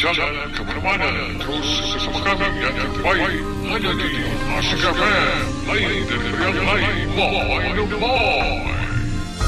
Jangan ke mana-mana. Terus bersama kami yang terbaik hanya di Asyik FM. Lain daripada yang lain. More.